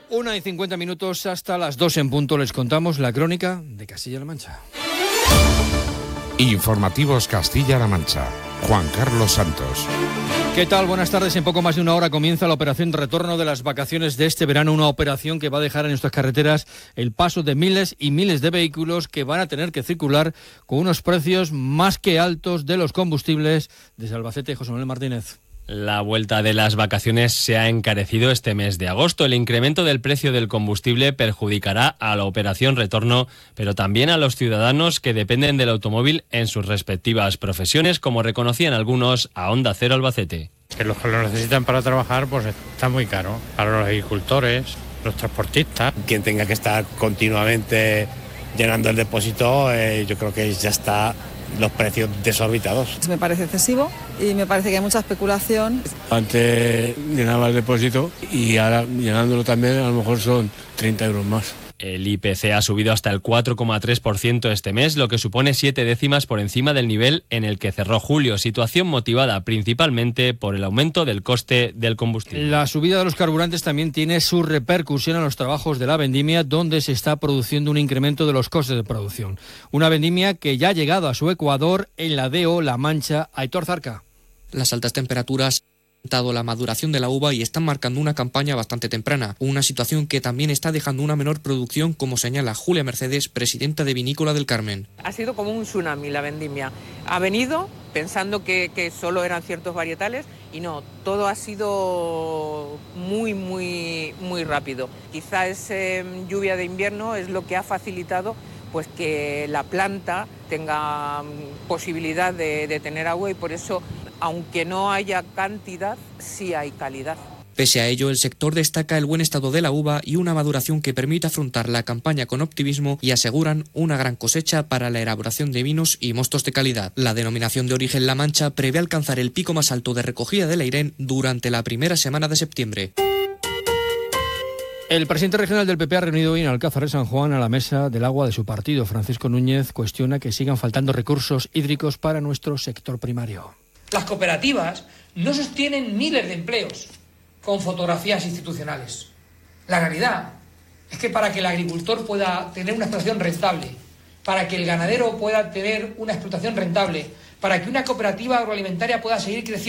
1:50 hasta las 2 en punto. Les contamos la crónica de Castilla-La Mancha. Informativos Castilla-La Mancha. Juan Carlos Santos. ¿Qué tal? Buenas tardes. En poco más de una hora comienza la operación retorno de las vacaciones de este verano, una operación que va a dejar en nuestras carreteras el paso de miles y miles de vehículos que van a tener que circular con unos precios más que altos de los combustibles. Desde Albacete, José Manuel Martínez. La vuelta de las vacaciones se ha encarecido este mes de agosto. El incremento del precio del combustible perjudicará a la operación retorno, pero también a los ciudadanos que dependen del automóvil en sus respectivas profesiones, como reconocían algunos a Onda Cero Albacete. Que los que lo necesitan para trabajar, pues está muy caro. Para los agricultores, los transportistas. Quien tenga que estar continuamente llenando el depósito, yo creo que ya está los precios desorbitados. Me parece excesivo y me parece que hay mucha especulación. Antes llenaba el depósito y ahora llenándolo también a lo mejor son 30 euros más. El IPC ha subido hasta el 4,3% este mes, lo que supone 7 décimas por encima del nivel en el que cerró julio, situación motivada principalmente por el aumento del coste del combustible. La subida de los carburantes también tiene su repercusión en los trabajos de la vendimia, donde se está produciendo un incremento de los costes de producción. Una vendimia que ya ha llegado a su ecuador en la DO La Mancha. Aitor Zarca. Las altas temperaturas dado la maduración de la uva y están marcando una campaña bastante temprana, una situación que también está dejando una menor producción, como señala Julia Mercedes, presidenta de Vinícola del Carmen. Ha sido como un tsunami la vendimia. Ha venido pensando que solo eran ciertos varietales y no, todo ha sido muy rápido. Quizá esa lluvia de invierno es lo que ha facilitado pues que la planta tenga posibilidad de tener agua y por eso, aunque no haya cantidad, sí hay calidad. Pese a ello, el sector destaca el buen estado de la uva y una maduración que permite afrontar la campaña con optimismo y aseguran una gran cosecha para la elaboración de vinos y mostos de calidad. La denominación de origen La Mancha prevé alcanzar el pico más alto de recogida del Airén durante la primera semana de septiembre. El presidente regional del PP ha reunido hoy en Alcázar de San Juan a la mesa del agua de su partido. Francisco Núñez cuestiona que sigan faltando recursos hídricos para nuestro sector primario. Las cooperativas no sostienen miles de empleos con fotografías institucionales. La realidad es que para que el agricultor pueda tener una explotación rentable, para que el ganadero pueda tener una explotación rentable, para que una cooperativa agroalimentaria pueda seguir creciendo,